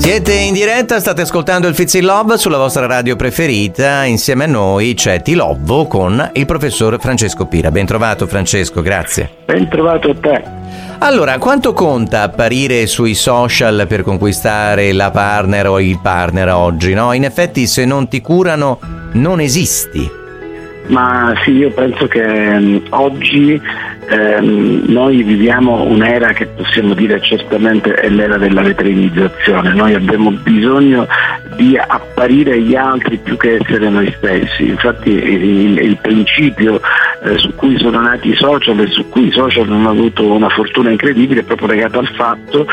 Siete in diretta, state ascoltando il Fizzy Love sulla vostra radio preferita. Insieme a noi c'è Ti Lovo con il professor Francesco Pira. Ben trovato Francesco, grazie. Ben trovato a te. Allora, quanto conta apparire sui social per conquistare la partner o il partner oggi, no? In effetti se non ti curano non esisti. Ma sì, io penso che oggi noi viviamo un'era che possiamo dire certamente è l'era della veterinizzazione. Noi abbiamo bisogno di apparire agli altri più che essere noi stessi. Infatti il principio su cui sono nati i social e su cui i social hanno avuto una fortuna incredibile è proprio legato al fatto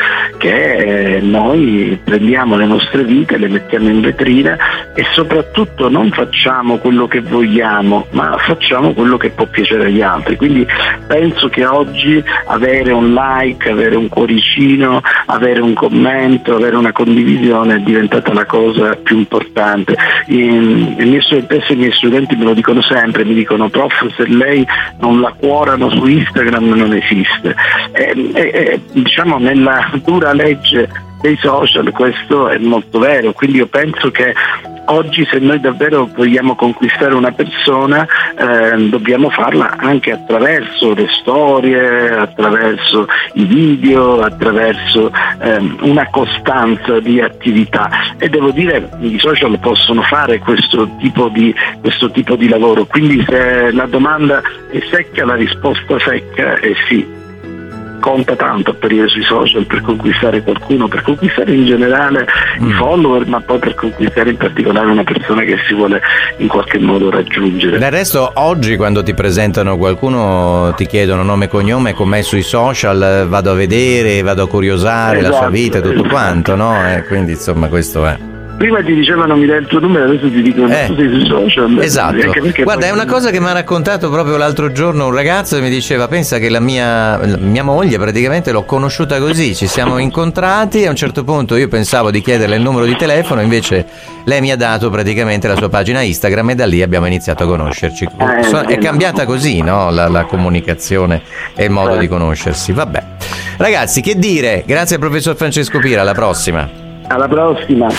che noi prendiamo le nostre vite, le mettiamo in vetrina e soprattutto non facciamo quello che vogliamo, ma facciamo quello che può piacere agli altri. Quindi penso che oggi avere un like, avere un cuoricino, avere un commento, avere una condivisione è diventata la cosa più importante. I miei studenti me lo dicono sempre, mi dicono: prof, se lei non la cuorano su Instagram non esiste. Diciamo nella dura legge dei social questo è molto vero, quindi io penso che oggi se noi davvero vogliamo conquistare una persona dobbiamo farla anche attraverso le storie, attraverso i video, attraverso una costanza di attività, e devo dire i social possono fare questo tipo di lavoro. Quindi se la domanda è secca, la risposta secca è sì. Conta tanto apparire sui social per conquistare qualcuno, per conquistare in generale i follower, ma poi per conquistare in particolare una persona che si vuole in qualche modo raggiungere. Del resto oggi quando ti presentano qualcuno ti chiedono nome e cognome, com'è sui social, vado a vedere, vado a curiosare la sua vita e tutto quanto, no? Quindi insomma questo è. Prima ti dicevano mi dai il tuo numero, adesso ti dicono tu sei sui social. Esatto. Guarda, è una cosa che mi ha raccontato proprio l'altro giorno un ragazzo che mi diceva: pensa che la mia moglie praticamente l'ho conosciuta così, ci siamo incontrati e a un certo punto io pensavo di chiederle il numero di telefono, invece lei mi ha dato praticamente la sua pagina Instagram e da lì abbiamo iniziato a conoscerci. È cambiata così, no? La comunicazione e il modo di conoscersi. Vabbè. Ragazzi, che dire? Grazie al professor Francesco Pira, alla prossima. Alla prossima.